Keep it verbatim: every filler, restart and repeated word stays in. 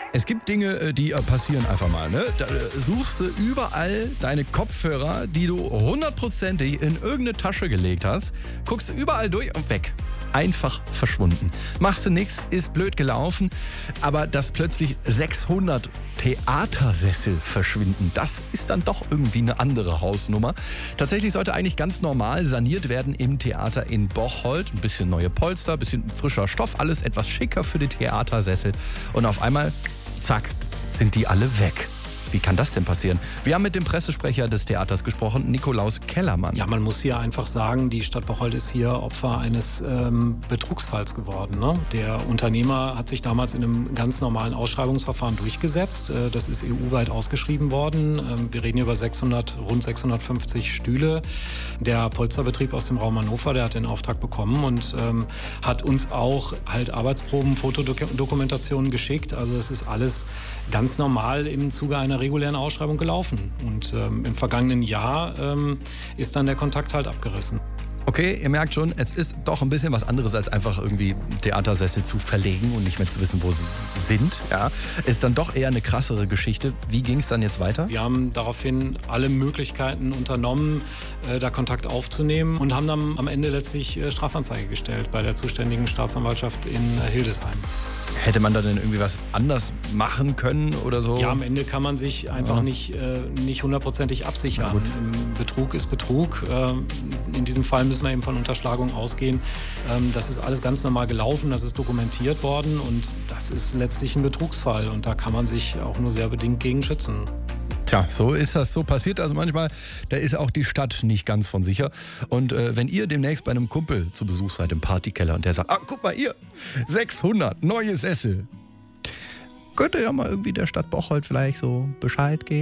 Es gibt Dinge, die passieren einfach mal. Ne? Da suchst du überall deine Kopfhörer, die du hundertprozentig in irgendeine Tasche gelegt hast, guckst du überall durch und weg. Einfach verschwunden. Machst du nichts, ist blöd gelaufen, aber dass plötzlich sechshundert Theatersessel verschwinden, das ist dann doch irgendwie eine andere Hausnummer. Tatsächlich sollte eigentlich ganz normal saniert werden im Theater in Bocholt. Ein bisschen neue Polster, ein bisschen frischer Stoff, alles etwas schicker für die Theatersessel. Und auf einmal, zack, sind die alle weg. Wie kann das denn passieren? Wir haben mit dem Pressesprecher des Theaters gesprochen, Nikolaus Kellermann. Ja, man muss hier einfach sagen, die Stadt Bocholt ist hier Opfer eines ähm, Betrugsfalls geworden. Ne? Der Unternehmer hat sich damals in einem ganz normalen Ausschreibungsverfahren durchgesetzt. Äh, das ist E U-weit ausgeschrieben worden. Ähm, wir reden hier über sechshundert, rund sechshundertfünfzig Stühle. Der Polsterbetrieb aus dem Raum Hannover, der hat den Auftrag bekommen und ähm, hat uns auch halt Arbeitsproben, Fotodokumentationen geschickt. Also es ist alles ganz normal im Zuge einer regulären Ausschreibung gelaufen. Und ähm, im vergangenen Jahr ähm, ist dann der Kontakt halt abgerissen. Okay, ihr merkt schon, es ist doch ein bisschen was anderes, als einfach irgendwie Theatersessel zu verlegen und nicht mehr zu wissen, wo sie sind. Ja, ist dann doch eher eine krassere Geschichte. Wie ging es dann jetzt weiter? Wir haben daraufhin alle Möglichkeiten unternommen, äh, da Kontakt aufzunehmen und haben dann am Ende letztlich äh, Strafanzeige gestellt bei der zuständigen Staatsanwaltschaft in äh, Hildesheim. Hätte man da denn irgendwie was anders machen können oder so? Ja, am Ende kann man sich einfach ja. nicht, äh, nicht hundertprozentig absichern. Betrug ist Betrug. Äh, in diesem Fall müssen wir eben von Unterschlagung ausgehen. Ähm, das ist alles ganz normal gelaufen, das ist dokumentiert worden und das ist letztlich ein Betrugsfall und da kann man sich auch nur sehr bedingt gegen schützen. Tja, so ist das, so passiert also manchmal. Da ist auch die Stadt nicht ganz von sicher. Und äh, wenn ihr demnächst bei einem Kumpel zu Besuch seid im Partykeller und der sagt, ah, guck mal ihr, sechshundert neue Sessel. Könnte ja mal irgendwie der Stadt Bocholt vielleicht so Bescheid geben.